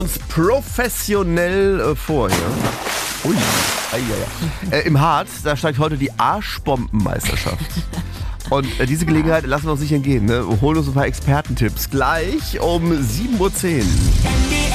uns professionell vor hier. Ui. Im Harz, da steigt heute die Arschbombenmeisterschaft. Und diese Gelegenheit lassen wir uns nicht entgehen. Ne? Wir holen uns ein paar Expertentipps. Gleich um 7:10 Uhr.